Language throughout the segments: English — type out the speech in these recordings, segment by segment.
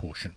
portion.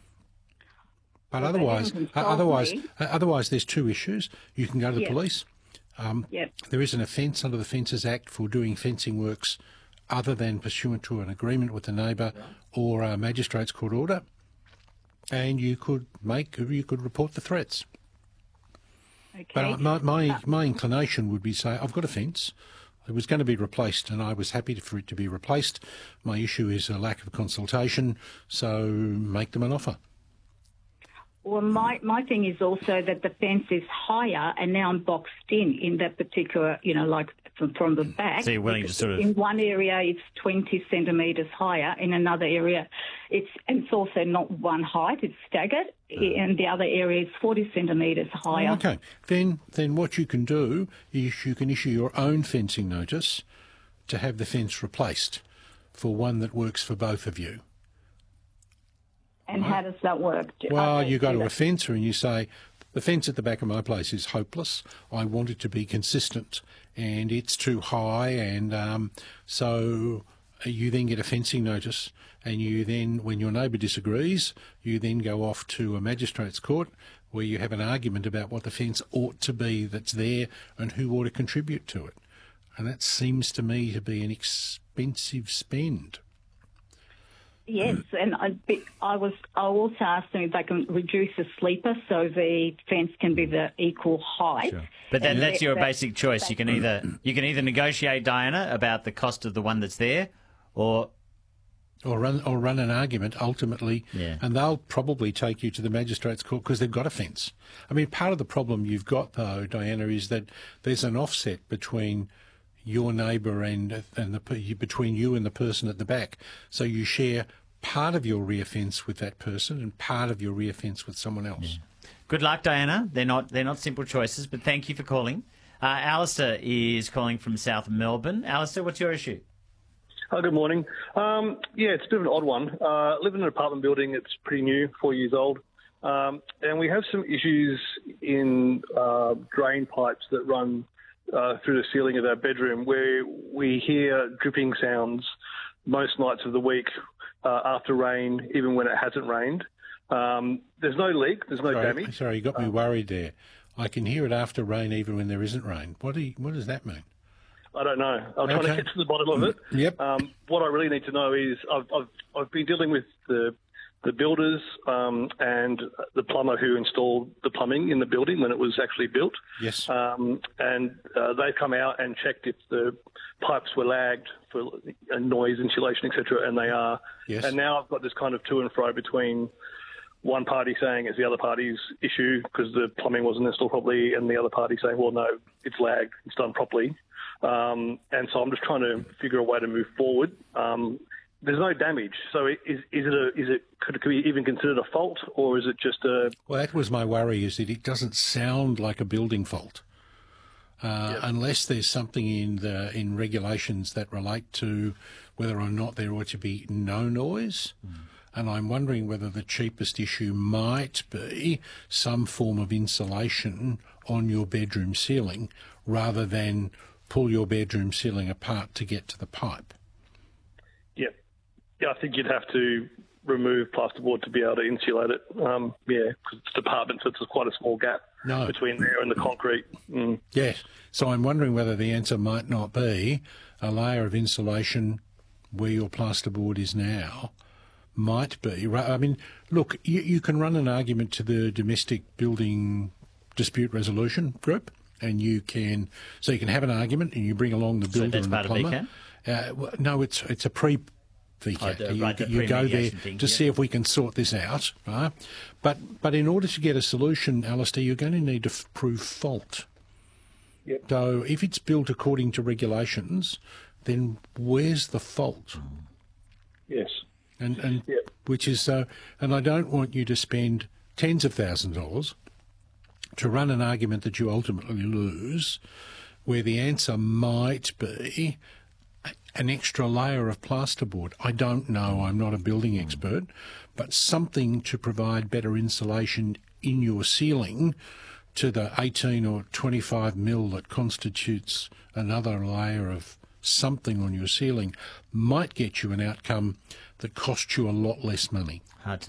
But Well, otherwise, there's two issues. You can go to the police. There is an offence under the Fences Act for doing fencing works other than pursuant to an agreement with the neighbour or a magistrate's court order, and you could report the threats. Okay. But my inclination would be say, I've got a fence. It was going to be replaced, and I was happy for it to be replaced. My issue is a lack of consultation, so make them an offer. Well, my thing is also that the fence is higher, and now I'm boxed in that particular, like from the back. So you're willing to sort of... In one area, it's 20 centimetres higher. In another area, it's also not one height; it's staggered. In the other area, it's 40 centimetres higher. Okay. Then what you can do is you can issue your own fencing notice to have the fence replaced for one that works for both of you. And how does that work? Well, you go to a fencer and you say, the fence at the back of my place is hopeless. I want it to be consistent, and it's too high, and so you then get a fencing notice, and you then, when your neighbour disagrees, you then go off to a magistrate's court where you have an argument about what the fence ought to be that's there and who ought to contribute to it. And that seems to me to be an expensive spend. Yes, and I also asked them if they can reduce the sleeper so the fence can be the equal height. Sure. But then that's your basic choice. You can either negotiate, Diana, about the cost of the one that's there, or run an argument ultimately, and they'll probably take you to the magistrate's court because they've got a fence. I mean, part of the problem you've got though, Diana, is that there's an offset between your neighbour and between you and the person at the back. So you share part of your rear fence with that person and part of your rear fence with someone else. Yeah. Good luck, Diana. They're not simple choices, but thank you for calling. Alistair is calling from South Melbourne. Alistair, what's your issue? Good morning. It's a bit of an odd one. I live in an apartment building. It's pretty new, 4 years old. And we have some issues in drain pipes that run through the ceiling of our bedroom, where we hear dripping sounds most nights of the week after rain, even when it hasn't rained. There's no leak, there's no damage. Sorry, you got me worried there. I can hear it after rain even when there isn't rain. What does that mean? I don't know. I'm trying to get to the bottom of it. Yep. What I really need to know is I've been dealing with the builders and the plumber who installed the plumbing in the building when it was actually built. Yes. And they come out and checked if the pipes were lagged for noise, insulation, etc., and they are. Yes. And now I've got this kind of to and fro between one party saying it's the other party's issue because the plumbing wasn't installed properly, and the other party saying, well, no, it's lagged, it's done properly. And so I'm just trying to figure a way to move forward. There's no damage, so could it be even considered a fault, or is it just a? Well, that was my worry, is that it doesn't sound like a building fault, unless there's something in regulations that relate to whether or not there ought to be no noise. And I'm wondering whether the cheapest issue might be some form of insulation on your bedroom ceiling, rather than pull your bedroom ceiling apart to get to the pipe. Yeah, I think you'd have to remove plasterboard to be able to insulate it. Because it's apartment, so it's quite a small gap between there and the concrete. Yes, so I'm wondering whether the answer might not be a layer of insulation where your plasterboard is now. Might be. I mean, look, you can run an argument to the Domestic Building Dispute Resolution Group, and you can have an argument, and you bring along the builder and the plumber. No, it's a pre-VCAT. You go there to see if we can sort this out, right? But in order to get a solution, Alistair, you're going to need to prove fault. Yep. So if it's built according to regulations, then where's the fault? Yes. And which is and I don't want you to spend tens of thousands of dollars to run an argument that you ultimately lose, where the answer might be an extra layer of plasterboard. I don't know, I'm not a building expert, but something to provide better insulation in your ceiling to the 18 or 25 mil that constitutes another layer of something on your ceiling might get you an outcome that costs you a lot less money. Hard to